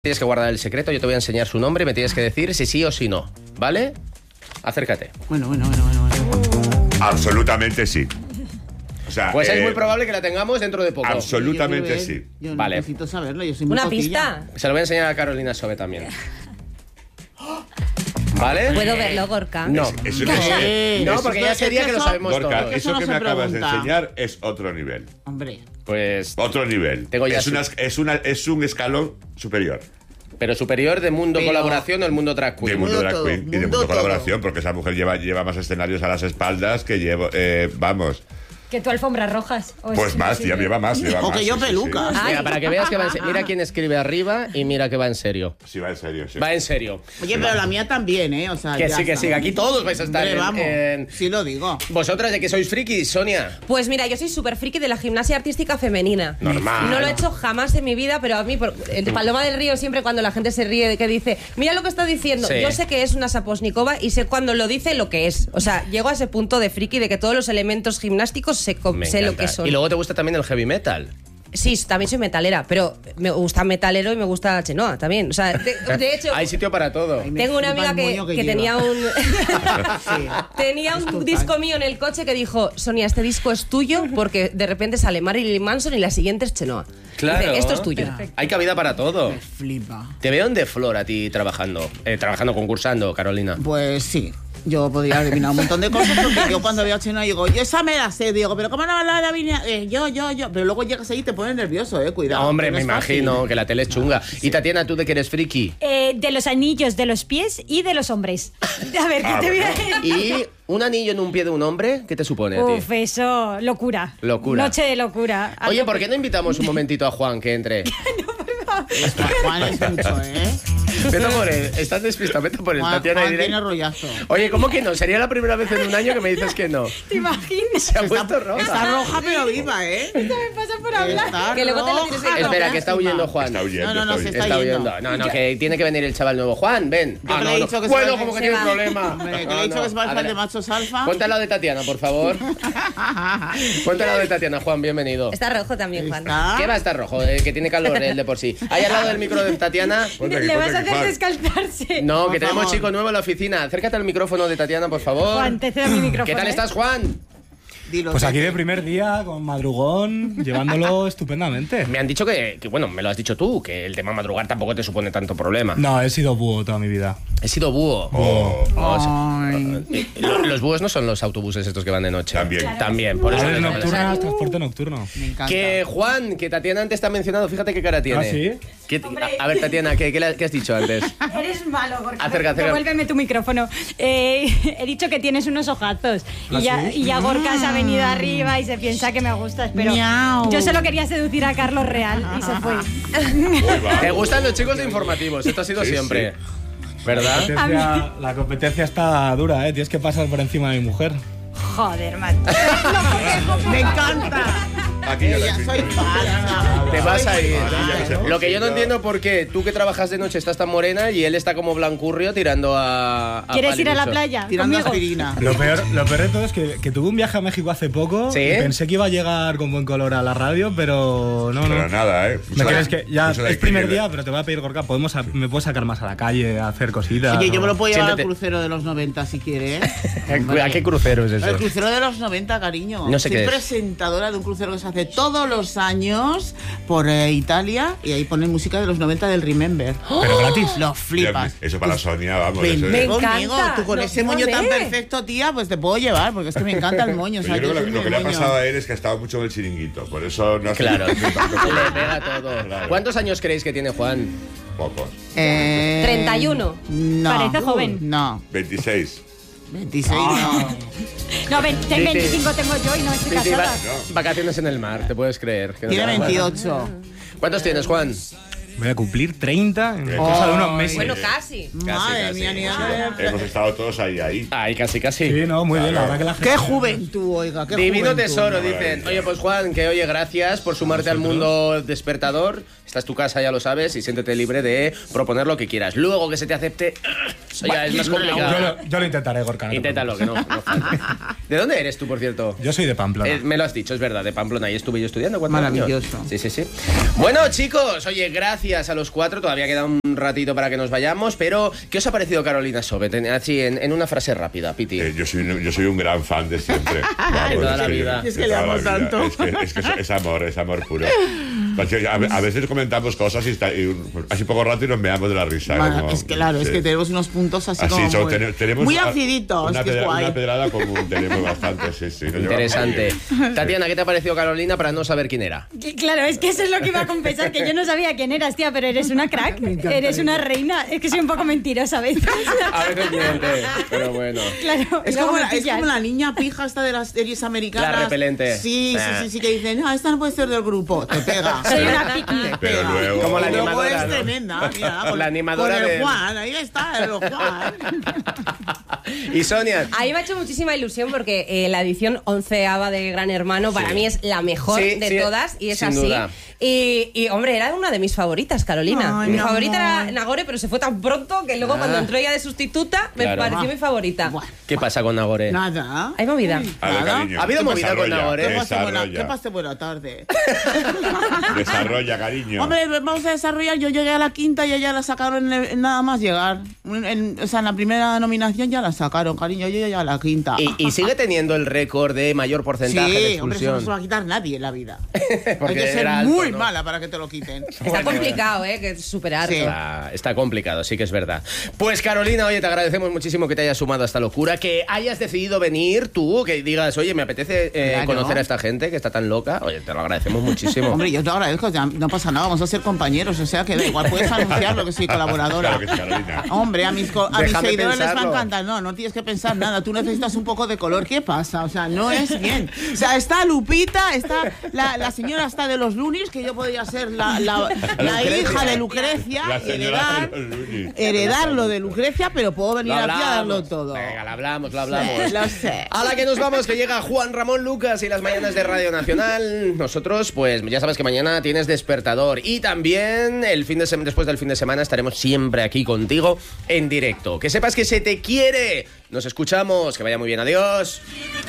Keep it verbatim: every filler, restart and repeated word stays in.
Tienes que guardar el secreto, yo te voy a enseñar su nombre y me tienes que decir si sí o si no, ¿vale? Acércate. Bueno, bueno, bueno, bueno, bueno. Absolutamente sí. O sea, pues eh, es muy probable que la tengamos dentro de poco. Absolutamente yo sí. Yo Vale. necesito saberlo, yo soy muy ¿Una cotilla. pista? Se lo voy a enseñar a Carolina Sobe también. ¿Vale? ¿Puedo verlo, Gorka? No. Es- eso ¿Qué? no es- No, Eso porque es- ya es sería que que lo eso- sabemos Gorka, todos. eso Eso no que se me acabas de pregunta. enseñar es otro nivel. Hombre. Pues... Otro nivel. Tengo ya es, su- una, es, una, es un escalón superior. Pero superior de mundo Pero- colaboración o el mundo drag De queen. mundo Mundo drag todo, queen y de mundo mundo todo. colaboración, porque esa mujer lleva, lleva más escenarios a las espaldas que llevo. Eh, vamos. Que tú alfombras rojas. ¿o es Pues más, imposible? ya lleva más. Lleva O más, que yo sí, sí, pelucas. Sí. Mira, para que veas que va en serio. Mira quién escribe arriba y mira que va en serio. Sí, va en serio. Sí. Va en serio. Oye, pero la mía también, ¿eh? O sea, Que ya sí, que está. sí, que aquí todos vais a estar Hombre, en- vamos. en... Sí lo digo. ¿Vosotras de que sois frikis, Sonia? Pues mira, yo soy súper friki de la gimnasia artística femenina. Normal. No lo he hecho jamás en mi vida, pero a mí, por, en Paloma del Río, siempre cuando la gente se ríe de que dice, mira lo que está diciendo, Sí. yo sé que es una saposnikova y sé cuando lo dice lo que es. O sea, llego a ese punto de friki de que todos los elementos gimnásticos sé, co- Me sé lo encanta. que son. Y luego te gusta también el heavy metal. Sí, también soy metalera, pero me gusta metalero y me gusta Chenoa también. O sea, de, de hecho... Hay sitio para todo. Ay, me Tengo una flipa amiga el que, moño que que lleva. tenía un Sí. tenía Es un total. disco mío en el coche que dijo, Sonia, este disco es tuyo porque de repente sale Marilyn Manson y la siguiente es Chenoa. Claro. Dice, esto es tuyo. Hay cabida para todo. Me flipa. Te veo en De Flor a ti trabajando. Eh, trabajando, concursando, Carolina. Pues sí. Yo podría adivinar un montón de cosas porque yo cuando veo a Chenoa digo, yo esa me la sé, digo, pero ¿cómo no la adivinar? Eh, yo, yo, yo. Pero luego llegas ahí y te pones nervioso, eh, cuidado. No, hombre, que no me es fácil. imagino que la tele es chunga. Y Tatiana, ¿tú de que eres friki? Eh, de los anillos, de los pies y de los hombres. A ver, ¿qué Ah, te voy a bueno. decir? ¿Y un anillo en un pie de un hombre? ¿Qué te supone a ti? Uf, eso, locura. Locura. Noche de locura. Oye, Algo ¿por que- qué no invitamos un momentito a Juan que entre? Esto, Juan es mucho, ¿eh? Vete por él. Estás despistado, vete por él, Juan, Tatiana. Juan y dile- tiene rollazo. Oye, ¿cómo que no? Sería la primera vez en un año que me dices que no. ¿Te imaginas? Se ha Está, puesto roja. está roja pero viva, ¿eh? Me pasa por hablar. Está Que luego te lo tienes que- roja, Espera, que está rojísima. huyendo Juan. Está huyendo. No, no, no, está se huyendo. está Está yendo. huyendo. No, no, que tiene que venir el chaval nuevo. Juan, ven. Yo Ah, que le no, he no. dicho que se Bueno, va- como que se tiene un va. problema. Hombre, que No, le he dicho no. que es más fan Adela- de machos alfa. Ponte al lado de Tatiana, por favor. Ponte al lado de Tatiana, Juan, bienvenido. Está rojo también, Juan. Está. ¿Qué va a estar rojo? Eh, que tiene calor él de por sí. Ahí al lado del micro de Tatiana. Ponte aquí, Le vas ponte a aquí, hacer Juan. descalzarse. No, Por que tenemos favor. chico nuevo en la oficina. Acércate al micrófono de Tatiana, por favor. Juan, te cedo mi micrófono. ¿Qué tal ¿eh? estás, Juan? Dilo, Pues aquí Tete. de primer día, con madrugón, llevándolo estupendamente. Me han dicho que, que, bueno, me lo has dicho tú, que el tema madrugar tampoco te supone tanto problema. No, he sido búho toda mi vida. He sido búho. Oh, O sea, Ay. eh, lo- los búhos no son los autobuses estos que van de noche. También. También, por eso. Aves me- nocturnas, transporte nocturno. Me encanta. Que Juan, que Tatiana antes te ha mencionado, fíjate qué cara tiene. ¿Ah, sí? ¿Qué- a, a ver, Tatiana, ¿qué, qué, le- qué has dicho antes? Eres malo, porque Acerca, acerca. devuélveme tu micrófono. Eh, he dicho que tienes unos ojazos. ¿Ah, y, ya, sí? y ya Gorka se ha venido arriba y se piensa que me gustas, pero Miau. yo solo quería seducir a Carlos Real y se fue. Uy, va. Te gustan los chicos de informativos, esto ha sido Sí, siempre. sí. ¿Verdad? Competencia- la competencia está dura, ¿eh? Tienes que pasar por encima de mi mujer. Joder, man. Me encanta. Aquí ya la Ella, he soy visto. falsa. Te vas a ir. ya se ha Lo que yo no conseguido. entiendo por qué tú que trabajas de noche estás tan morena y él está como blancurrio tirando a. a ¿Quieres ir a la paliducho. playa? Tirando conmigo? aspirina. Lo peor, lo peor de todo es que, que tuve un viaje a México hace poco ¿Sí? y pensé que iba a llegar con buen color a la radio, pero no, no. Pero nada, ¿eh? Me quieres que ya Puso la es primer increíble. día, pero te voy a pedir, Gorka, podemos a- me puedes sacar más a la calle, a hacer cositas. Oye, yo ¿no? me lo puedo llevar Siéntate. al crucero de los noventa si quiere, ¿eh? ¿A qué crucero es El eso? crucero de los noventa, cariño. No sé Soy qué es. presentadora de un crucero que se hace todos los años por eh, Italia y ahí ponen música de los noventa del Remember. Pero gratis. Lo flipas. Eso para la Sonia, vamos. Ven, eso es- Me ven conmigo, encanta. tú con No, ese moño tan ¿dónde? perfecto, tía, pues te puedo llevar, porque es que me encanta el moño. O sea, Yo creo yo que soy lo, lo muy que le ha moño. pasado a él es que ha estado mucho en el chiringuito. Por eso no hace Claro, tanto le pega todo. Claro. ¿Cuántos años creéis que tiene Juan? Pocos. Eh, treinta y uno. No. Parece joven. No. veintiséis. veintiséis no. No, ve- Sí, sí. veinticinco tengo yo y no estoy Sí, sí, va- casada. vacaciones en el mar, te puedes creer. que no Tiene te va- veintiocho. ¿Cuántos tienes, Juan? Voy a cumplir treinta en cosa de unos Ay. meses. Bueno, casi. Madre casi. mía, ni Hemos estado todos ahí, ahí. Ay, casi, casi. Sí, no, muy bien, la verdad que la gente... Qué juventud, oiga, qué Divino juventud. tesoro, Maravilla. dicen. Oye, pues Juan, que oye, gracias por sumarte al mundo despertador. Esta es tu casa, ya lo sabes, y siéntete libre de proponer lo que quieras. Luego que se te acepte, Eso ya es más complicado. Yo lo, yo lo intentaré, Gorka. no te Inténtalo, que no, no falta. ¿De dónde eres tú, por cierto? preocupes. Yo soy de Pamplona. Eh, me lo has dicho, es verdad, de Pamplona. Ahí estuve yo estudiando cuatro años. Maravilloso. Sí, sí, sí. Bueno, chicos, oye, gracias a los cuatro. Todavía queda un ratito para que nos vayamos. Pero, ¿qué os ha parecido Carolina Sobet? En- Así, en, en una frase rápida, Piti. Eh, yo, soy, un- yo soy un gran fan de siempre. Vamos, toda la que- vida. de Es que le toda amo la vida. tanto. Es que, es, que es, es amor, es amor puro. Porque a, a veces comentamos cosas y, está, y un- así poco rato y nos meamos de la risa. Bueno, como- es que claro, es sí. que tenemos unos puntos así, Así, como so- muy, ten- tenemos muy una- aciditos, una, que es pedra- guay. una pedrada común, tenemos bastante, sí, sí. Nos llevamos Interesante. muy bien. Tatiana, ¿qué te ha parecido Carolina para no saber quién era? Que- Claro, es que eso es lo que iba a confesar, que yo no sabía quién eras, tía, pero eres una crack, eres una reina. Es que soy un poco mentirosa a veces. A veces miente, pero bueno. Claro, Es y luego como, me la, es pillas. como la niña pija esta de las series americanas. La repelente. Sí, Ah. sí, sí, sí, que dicen, no, esta no puede ser del grupo. Te pega. Soy una piqui. Te Pero pega. luego- Como la Y luego animadora, es ¿no? tremenda, mira. Con, La animadora con el de- Juan, ahí está, el Juan. Y Sonia. A mí me ha hecho muchísima ilusión porque eh, la edición onceava de Gran Hermano para mí es la mejor Sí, de sí, todas y es sin así. duda. Y, y, hombre, era una de mis favoritas, Carolina. Ay, mi mi favorita amor. era Nagore, pero se fue tan pronto que luego cuando entró ella de sustituta me Claro. pareció Ah. mi favorita. Buah, ¿Qué pasa con Nagore? nada. Hay movida. A ver, Nada. cariño. Ha habido movida con Desarrolla, Nagore. ¿Qué pasa, buena, Desarrolla. ¿Qué pasa buena tarde? Desarrolla, cariño. Hombre, vamos a desarrollar. Yo llegué a la quinta y ella la sacaron en, en nada más llegar. En- en- o sea, en la primera nominación ya la sacaron, cariño. Yo llegué a la quinta. Y, y sigue teniendo el récord de mayor porcentaje de Sí, hombre, eso expulsión. no se lo va a quitar nadie en la vida. Porque Hay que ser era alto, muy ¿no? mala para que te lo quiten. Está complicado, ¿eh? Que superar. Sí. Está, está complicado, sí que es verdad. Pues Carolina, oye, te agradecemos muchísimo que te hayas sumado a esta locura, que hayas decidido venir tú, que digas, oye, me apetece eh, Claro. conocer a esta gente que está tan loca. Oye, te lo agradecemos muchísimo. Hombre, yo te agradezco, ya no pasa nada, vamos a ser compañeros, o sea que da igual, puedes anunciarlo que soy colaboradora. Claro que sí, Carolina. Hombre, a mis, co- a mis Déjame seguidores les va a pensarlo. encantar. No, no tienes que pensar nada, tú necesitas un poco de color. ¿Qué pasa? O sea, no es bien. O sea, está Lupita, está la, la señora está de los Lunis, que yo podría ser la, la, la hija de Lucrecia, La y señora heredar, de los Lunis. heredar lo de Lucrecia, pero puedo venir aquí a darlo todo. Venga, lo hablamos, lo hablamos. Lo sé. A la que nos vamos, que llega Juan Ramón Lucas y las mañanas de Radio Nacional. Nosotros, pues ya sabes que mañana tienes despertador. Y también el fin de sem- después del fin de semana estaremos siempre aquí contigo en directo. Que sepas que se te quiere. Nos escuchamos, que vaya muy bien, adiós.